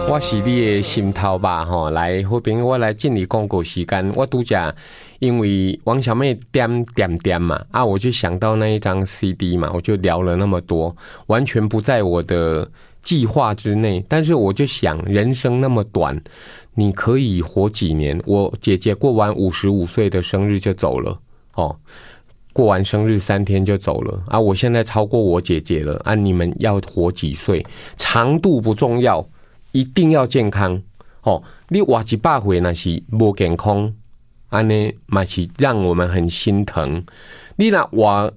我是你的心头吧吼，来，好朋友，我来进你广告时间。我拄则因为王小妹点嘛，我就想到那一张 CD 嘛，我就聊了那么多，完全不在我的计划之内。但是我就想，人生那么短，你可以活几年？我姐姐过完55岁的生日就走了哦。过完生日3天就走了啊！我现在超过我姐姐了啊！你们要活几岁？长度不重要，一定要健康哦！你活100岁那是不健康，安尼嘛是让我们很心疼。你那活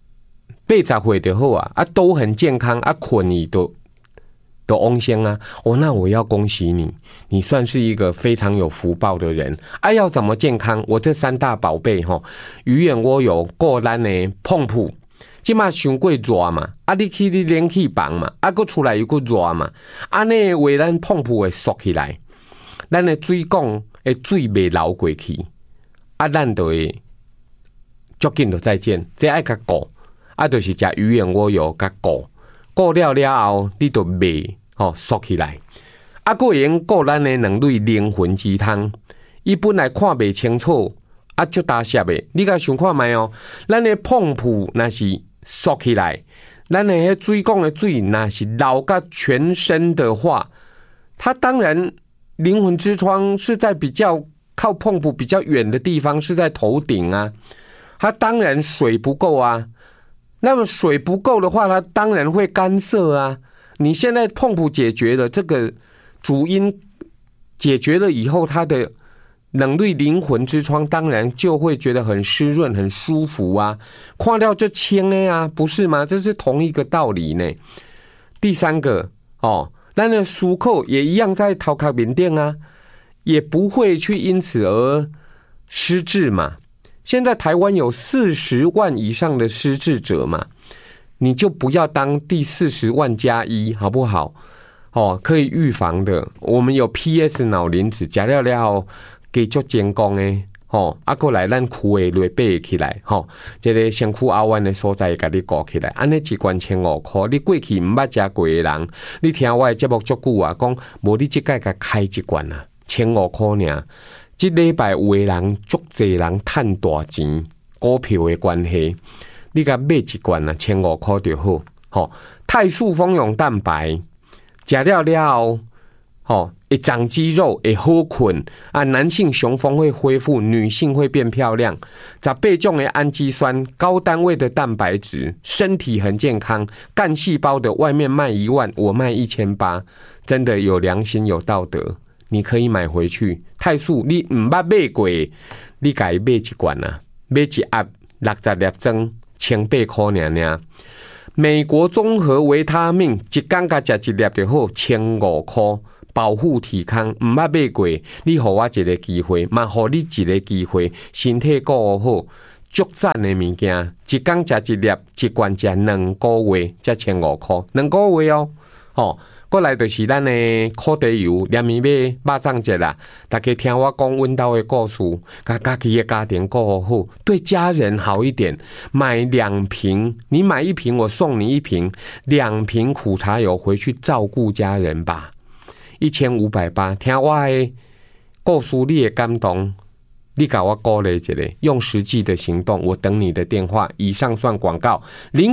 80岁就好啊！都很健康啊，困你都翁先啊！那我要恭喜你，你算是一个非常有福报的人。要怎么健康？我这3大宝贝鱼眼蜗有过咱的碰扑，即马伤过热嘛，你去你冷气房嘛，搁出来又过热嘛，安尼为咱碰扑会缩起来，咱的水管的水袂流过去，咱就会足紧就再见。这爱甲顾，就是食鱼眼蜗有甲顾了后，你就袂缩起来。还会用顾咱的两类灵魂鸡汤，伊本来看袂清楚，足大涩的。你甲想看觅哦，咱的碰扑若是缩起来，咱的迄水管的水若是流到全身的话，它当然灵魂之窗是在比较靠碰扑比较远的地方，是在头顶啊，它当然水不够啊。那么水不够的话，它当然会干涩啊。你现在碰扑解决了这个主因，解决了以后，它的冷对灵魂之窗当然就会觉得很湿润、很舒服啊，看掉就清的啊，不是吗？这是同一个道理呢。第3个咱的漱口也一样在头壳面顶啊，也不会去因此而失智嘛。现在台湾有40万以上的失智者嘛，你就不要当第40万加1，好不好？可以预防的。我们有 PS 脑磷脂，吃了给足健康的过来咱躯的内背起来这个身躯后弯的所在给你顾起来，安尼一罐1500块。你过去唔捌食过的人，你听我的节目足久啊，讲无你这届给开一罐啊，1500块尔。这礼拜有的人足侪人赚大钱，股票的关系，你甲买一罐啊，1500块就好。泰素蜂蛹蛋白，吃了后，会长肌肉，会好困啊。男性雄风会恢复，女性会变漂亮。18种的氨基酸，高单位的蛋白质，身体很健康。干细胞的外面卖1万，我卖1800，真的有良心有道德。你可以买回去，泰素你唔捌买过，你家买一罐啊，买一盒60粒装，1800块尔。美国综合维他命一天甲食1粒就好，1500块，保护体康。唔捌买过，你给我一个机会，嘛给你一个机会，身体顾好，足赞的物件，一天食1粒，一罐食2个月，才1500块，2个月哦。过来就是咱的苦茶油，连面买肉粽节啦。大家听我讲阮兜的故事，把家己的家庭顾好，对家人好一点。买2瓶，你买1瓶，我送你1瓶，2瓶苦茶油回去照顾家人吧。1580，听我的故事，你的感动，你给我鼓励一下，用实际的行动。我等你的电话。以上算广告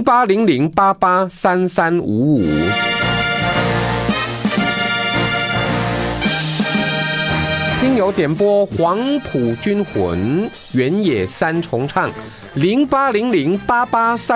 ，0800883355。听友点播黄埔军魂原野3重唱，0800883355。